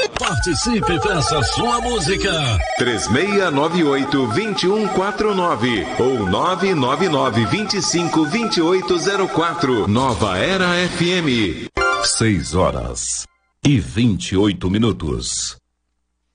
Participe, peça sua música. 3698-2149 ou 999-252804. Nova Era FM. 6 horas e 28 minutos.